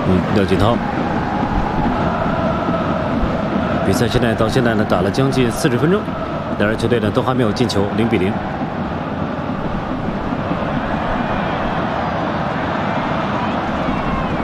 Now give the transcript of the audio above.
廖锦涛。比赛到现在呢打了将近40分钟，两支球队呢都还没有进球，0比0。